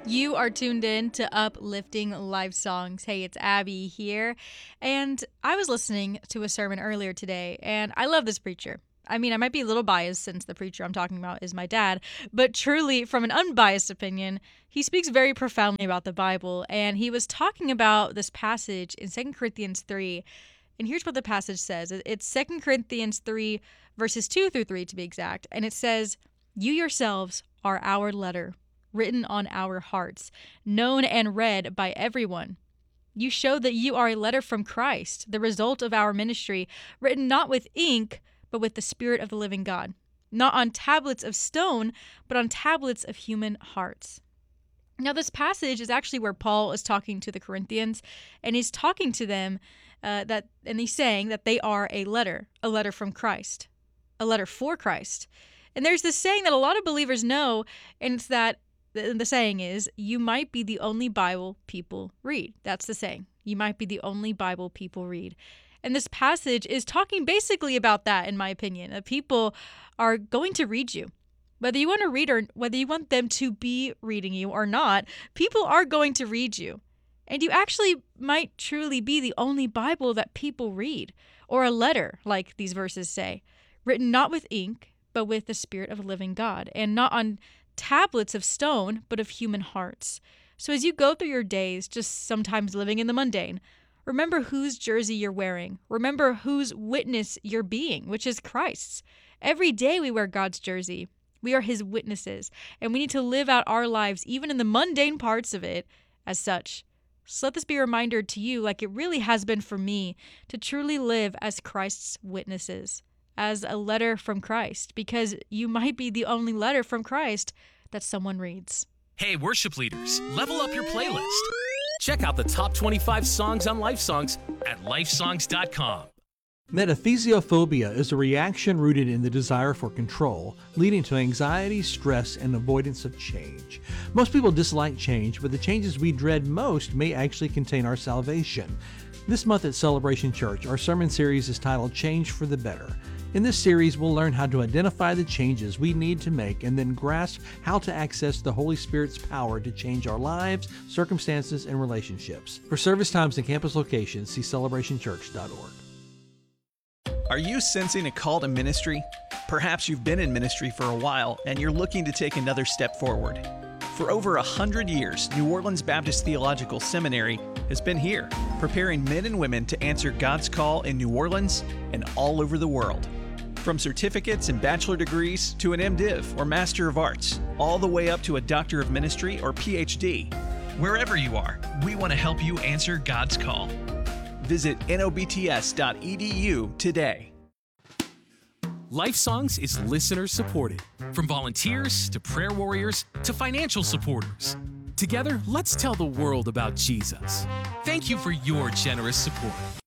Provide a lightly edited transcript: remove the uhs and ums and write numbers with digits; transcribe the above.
You are tuned in to Uplifting Life Songs. Hey, it's Abby here. And I was listening to a sermon earlier today, and I love this preacher. I mean, I might be a little biased since the preacher I'm talking about is my dad, but truly, from an unbiased opinion, he speaks very profoundly about the Bible. And he was talking about this passage in 2 Corinthians 3. And here's what the passage says. It's 2 Corinthians 3, verses 2 through 3 to be exact. And it says, "You yourselves are our letter, written on our hearts, known and read by everyone. You show that you are a letter from Christ, the result of our ministry, written not with ink, but with the Spirit of the living God, not on tablets of stone, but on tablets of human hearts." Now, this passage is actually where Paul is talking to the Corinthians, and he's talking to them and he's saying that they are a letter from Christ, a letter for Christ. And there's this saying that a lot of believers know, and it's that the saying is, you might be the only Bible people read. That's the saying. You might be the only Bible people read. And this passage is talking basically about that, in my opinion. That people are going to read you. Whether you want to read or whether you want them to be reading you or not, people are going to read you. And you actually might truly be the only Bible that people read, or a letter, like these verses say, written not with ink, but with the Spirit of the living God, and not on tablets of stone, but of human hearts. So as you go through your days, just sometimes living in the mundane, remember whose jersey you're wearing. Remember whose witness you're being, which is Christ's. Every day we wear God's jersey. We are his witnesses, and we need to live out our lives, even in the mundane parts of it, as such. So let this be a reminder to you, like it really has been for me, to truly live as Christ's witnesses, as a letter from Christ, because you might be the only letter from Christ that someone reads. Hey, worship leaders, level up your playlist. Check out the top 25 songs on Life Songs at lifesongs.com. Metathesiophobia is a reaction rooted in the desire for control, leading to anxiety, stress, and avoidance of change. Most people dislike change, but the changes we dread most may actually contain our salvation. This month at Celebration Church, our sermon series is titled Change for the Better. In this series, we'll learn how to identify the changes we need to make and then grasp how to access the Holy Spirit's power to change our lives, circumstances, and relationships. For service times and campus locations, see celebrationchurch.org. Are you sensing a call to ministry? Perhaps you've been in ministry for a while and you're looking to take another step forward. For over 100 years, New Orleans Baptist Theological Seminary has been here, preparing men and women to answer God's call in New Orleans and all over the world. From certificates and bachelor degrees to an MDiv or Master of Arts, all the way up to a Doctor of Ministry or PhD. Wherever you are, we want to help you answer God's call. Visit nobts.edu today. Life Songs is listener supported, from volunteers to prayer warriors to financial supporters. Together, let's tell the world about Jesus. Thank you for your generous support.